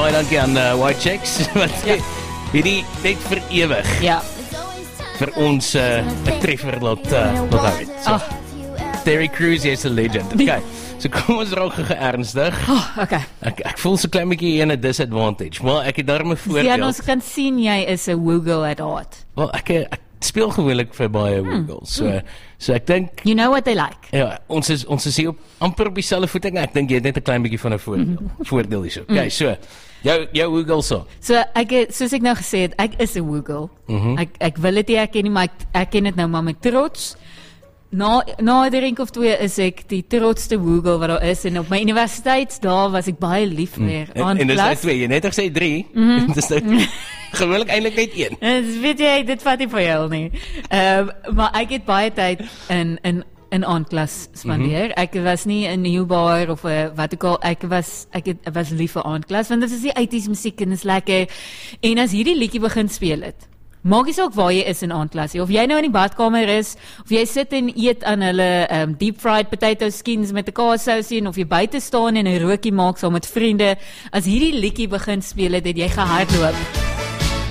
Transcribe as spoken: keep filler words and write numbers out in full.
baie dankie aan uh, White Chicks wat ja. hierdie net vir ewig Ja. vir ons 'n uh, treffer laat uh, laat hou het. So, Oh. Terry Crews is 'n legend. Okay. So kom ons raak gou ernstig. Oh, okay. Ek ek voel so klein bietjie in 'n disadvantage, maar ek het daarmee 'n voordeel. Ja, ons kan sien jy is 'n Woogle at heart. Wel, ek ek speel gewoonlik vir baie Woogles. So Hmm. so ek dink You know what they like. ja, ons is ons is hier op amper op dieselfde voeting. Ek dink jy het net 'n klein bietjie van 'n voordeel. voordeel hierso. Okay, so jou jou Woogle so. So ek het, soos ek nou gesê het, ek is 'n Woogle. Mhm. Ek ek wil dit nie erken nie, maar ek erken dit nou maar met trots. Na na 'n drink of twee is ek die trotsste Woogle wat daar is en op my universiteitsdae was ek baie lief vir En, aan en dis nou klas. twee, jy net gesê drie. Mm-hmm. dis nou gewoonlik eintlik net een. Dis weet jy, dit vat nie vir jou nie. Ehm um, maar ek het baie tyd in in in aandklas spandeer. Mm-hmm. Ek was nie in Nieuwbaar of uh, wat ook al. Ek was ek het, was lief vir aandklas want dit is die eighties musiek en dit is lekker. En as hierdie liedjie begin speel het, maak nie saak waar jy is in aandklas, of jy nou in die badkamer is, of jy sit en eet aan hulle um, deep fried potato skins met 'n kaassousie, en of jy buite staan en 'n rookie maak saam met vriende, as hierdie liedjie begin speel het, het jy gehardloop.